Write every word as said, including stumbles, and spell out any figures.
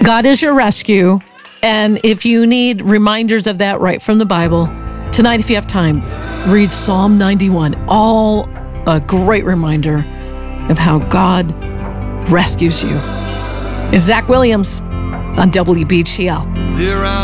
God is your rescue. And if you need reminders of that right from the Bible, tonight, if you have time, read Psalm ninety-one. All a great reminder of how God rescues you. It's Zach Williams on W B G L.